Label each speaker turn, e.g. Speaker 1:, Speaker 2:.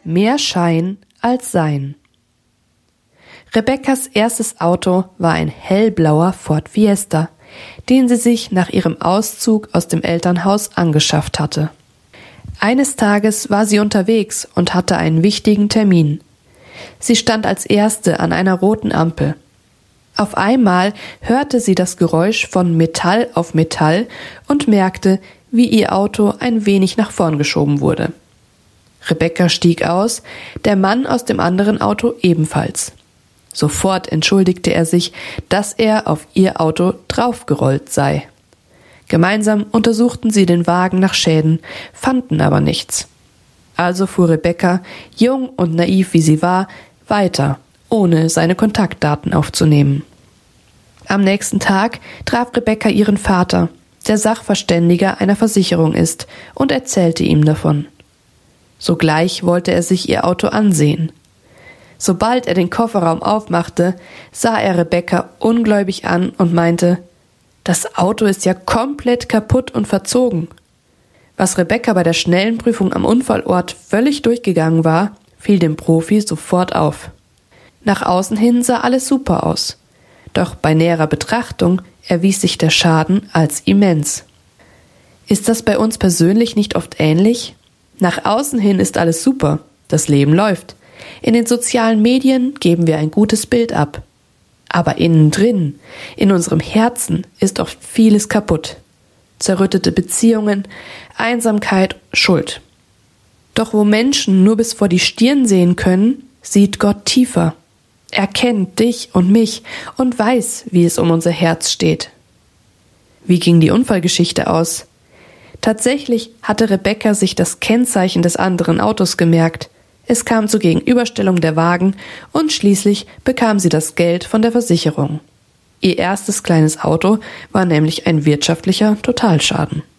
Speaker 1: Mehr Schein als Sein. Rebekkas erstes Auto war ein hellblauer Ford Fiesta, den sie sich nach ihrem Auszug aus dem Elternhaus angeschafft hatte. Eines Tages war sie unterwegs und hatte einen wichtigen Termin. Sie stand als Erste an einer roten Ampel. Auf einmal hörte sie das Geräusch von Metall auf Metall und merkte, wie ihr Auto ein wenig nach vorn geschoben wurde. Rebekka stieg aus, der Mann aus dem anderen Auto ebenfalls. Sofort entschuldigte er sich, dass er auf ihr Auto draufgerollt sei. Gemeinsam untersuchten sie den Wagen nach Schäden, fanden aber nichts. Also fuhr Rebekka, jung und naiv wie sie war, weiter, ohne seine Kontaktdaten aufzunehmen. Am nächsten Tag traf Rebekka ihren Vater, der Sachverständiger einer Versicherung ist, und erzählte ihm davon. Sogleich wollte er sich ihr Auto ansehen. Sobald er den Kofferraum aufmachte, sah er Rebekka ungläubig an und meinte, das Auto ist ja komplett kaputt und verzogen. Was Rebekka bei der schnellen Prüfung am Unfallort völlig durchgegangen war, fiel dem Profi sofort auf. Nach außen hin sah alles super aus. Doch bei näherer Betrachtung erwies sich der Schaden als immens. Ist das bei uns persönlich nicht oft ähnlich? Nach außen hin ist alles super, das Leben läuft. In den sozialen Medien geben wir ein gutes Bild ab. Aber innen drin, in unserem Herzen, ist oft vieles kaputt. Zerrüttete Beziehungen, Einsamkeit, Schuld. Doch wo Menschen nur bis vor die Stirn sehen können, sieht Gott tiefer. Er kennt dich und mich und weiß, wie es um unser Herz steht. Wie ging die Unfallgeschichte aus? Tatsächlich hatte Rebekka sich das Kennzeichen des anderen Autos gemerkt. Es kam zur Gegenüberstellung der Wagen und schließlich bekam sie das Geld von der Versicherung. Ihr erstes kleines Auto war nämlich ein wirtschaftlicher Totalschaden.